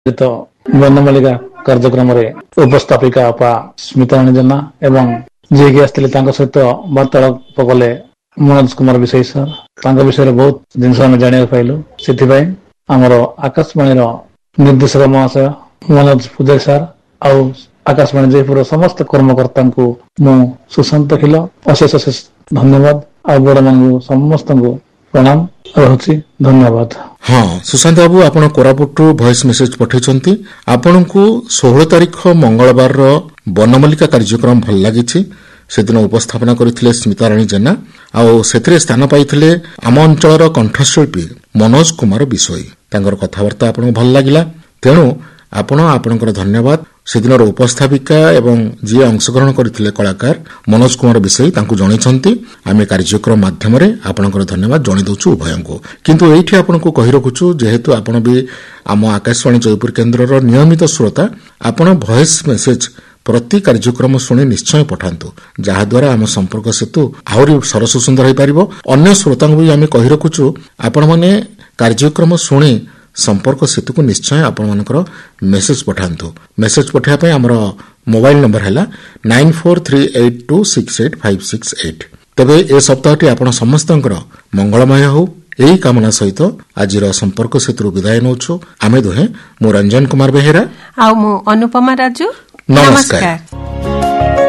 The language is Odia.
ବନମାଳିକା କାର୍ଯ୍ୟକ୍ରମରେ ଉପସ୍ଥାପିକା ଅପା ସ୍ମିତାରାଣୀ ଜେନା ଏବଂ ଯିଏକି ଆସିଥିଲେ ତାଙ୍କ ସହିତ ବାର୍ତ୍ତାଳାପ କଲେ ମନୋଜ କୁମାର ବିଷୟୀ ସାର୍। ତାଙ୍କ ବିଷୟରେ ବହୁତ ଜିନିଷ ଆମେ ଜାଣିବାକୁ ପାଇଲୁ। ସେଥିପାଇଁ ଆମର ଆକାଶବାଣୀର ନିର୍ଦ୍ଦେଶକ ମହାଶୟ ମନୋଜ ପୂଜାରୀ ସାର୍ ଆଉ ଆକାଶବାଣୀ ଜୟପୁର ସମସ୍ତ କର୍ମକର୍ତ୍ତାଙ୍କୁ ମୁଁ ସୁଶାନ୍ତ ଖିଲ ଅଶେଷ ଧନ୍ୟବାଦ ଆଉ ବଡମାନଙ୍କୁ ସମସ୍ତଙ୍କୁ ପ୍ରଣାମ ରହୁଛି। ଧନ୍ୟବାଦ। ହଁ ସୁଶାନ୍ତ ବାବୁ, ଆପଣ କୋରାପୁଟରୁ ଭଏସ୍ ମେସେଜ ପଠାଇଛନ୍ତି। ଆପଣଙ୍କୁ 16 ତାରିଖ ମଙ୍ଗଳବାରର ବନମାଳିକା କାର୍ଯ୍ୟକ୍ରମ ଭଲ ଲାଗିଛି। ସେଦିନ ଉପସ୍ଥାପନା କରିଥିଲେ ସ୍ମିତାରାଣୀ ଜେନା ଆଉ ସେଥିରେ ସ୍ଥାନ ପାଇଥିଲେ ଆମ ଅଞ୍ଚଳର କଣ୍ଠଶିଳ୍ପୀ ମନୋଜ କୁମାର ବିଷୋଇ। ତାଙ୍କର କଥାବାର୍ତ୍ତା ଆପଣଙ୍କୁ ଭଲ ଲାଗିଲା। ତେଣୁ ଆପଣ ଆପଣଙ୍କର ଧନ୍ୟବାଦ ସେଦିନର ଉପସ୍ଥାପିକା ଏବଂ ଯିଏ ଅଂଶଗ୍ରହଣ କରିଥିଲେ କଳାକାର ମନୋଜ କୁମାର ବିଷୋଇ ତାଙ୍କୁ ଜଣାଇଛନ୍ତି। ଆମେ କାର୍ଯ୍ୟକ୍ରମ ମାଧ୍ୟମରେ ଆପଣଙ୍କର ଧନ୍ୟବାଦ ଜଣାଇ ଦେଉଛୁ ଉଭୟଙ୍କୁ। କିନ୍ତୁ ଏଇଠି ଆପଣଙ୍କୁ କହି ରଖୁଛୁ, ଯେହେତୁ ଆପଣ ବି ଆମ ଆକାଶବାଣୀ ଜୟପୁର କେନ୍ଦ୍ରର ନିୟମିତ ଶ୍ରୋତା, ଆପଣ ଭଏସ୍ ମେସେଜ ପ୍ରତି କାର୍ଯ୍ୟକ୍ରମ ଶୁଣି ନିଶ୍ଚୟ ପଠାନ୍ତୁ, ଯାହାଦ୍ୱାରା ଆମ ସମ୍ପର୍କ ସେତୁ ଆହୁରି ସରସ ସୁନ୍ଦର ହୋଇପାରିବ। ଅନ୍ୟ ଶ୍ରୋତାଙ୍କୁ ବି ଆମେ କହି ରଖୁଛୁ, ଆପଣମାନେ କାର୍ଯ୍ୟକ୍ରମ ଶୁଣି ସମ୍ପର୍କ ସେତୁକୁ ନିଶ୍ଚୟ ଆପଣମାନଙ୍କର ମେସେଜ ପଠାନ୍ତୁ। ମେସେଜ ପଠାଇବା ପାଇଁ ଆମର ମୋବାଇଲ ନମ୍ବର ହେଲା 9438268568। ତେବେ ଏ ସପ୍ତାହଟି ଆପଣ ସମସ୍ତଙ୍କର ମଙ୍ଗଳମୟ ହେଉ, ଏହି କାମନା ସହିତ ଆଜିର ସମ୍ପର୍କ ସେତୁରୁ ବିଦାୟ ନେଉଛୁ। ଆମେ ଦୁହେଁ, ମୁଁ ରଞ୍ଜନ କୁମାର ବେହେରା ଆଉ ମୁଁ ଅନୁପମା ରାଜୁ। ନମସ୍କାର।